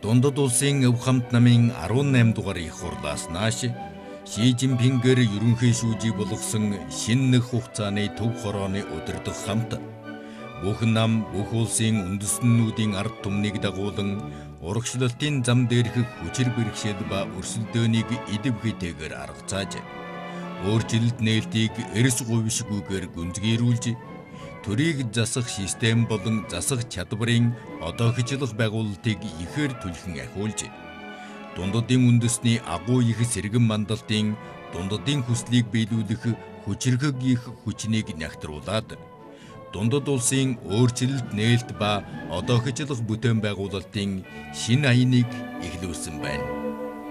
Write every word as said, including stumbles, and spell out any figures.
Дундад улсын өв хамт намын арван найман дугаар их хурлаас нааш Ши Жинпингээр ерөнхий шүүжий болгосон шинэ нэг хугацааны төв хорооны удирдах хамт бүх нам бүх улсын үндэстнүүдийн ард түмнийг дагуулan урагшлалтын зам дээрх хүчир бэрхшээл ба өрсөлдөөнийг идэв хитэйгээр аргацааж өөрчлөлт нээлтийг эрс говьшгүйгээр гүнзгийрүүлж төрийг засах систем болон засах чадварын одоохичлох байгуулалтыг ихээр түлхэн ахиулж дундадын үндэсний агуу их сэргэн мандалтын дундадын хүслийг биелүүлэх хүчирхэг их хүчнийг нягтруулад дундад улсын өөрчлөлт нээлт ба одоохичлох бүтээн байгуулалтын шинэ аяныг эхлүүлсэн байна.